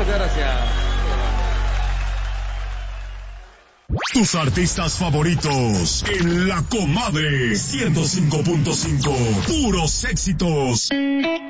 Muchas gracias. Tus artistas favoritos en La Comadre 105.5. Puros éxitos.